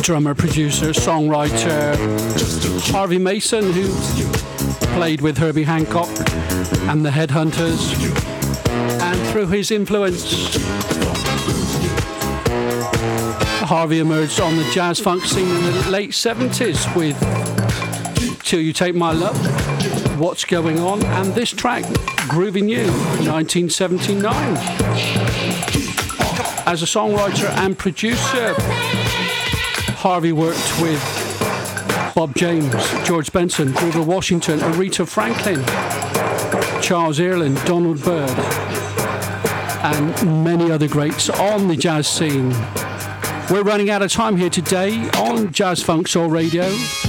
drummer, producer, songwriter Harvey Mason, who played with Herbie Hancock and the Headhunters, and through his influence Harvey emerged on the jazz funk scene in the late 70s with Till You Take My Love, What's Going On, and this track, Groovin' You, 1979. As a songwriter and producer, Harvey worked with Bob James, George Benson, Grover Washington, Aretha Franklin, Charles Earland, Donald Byrd, and many other greats on the jazz scene. We're running out of time here today on Jazz Funk Soul Radio.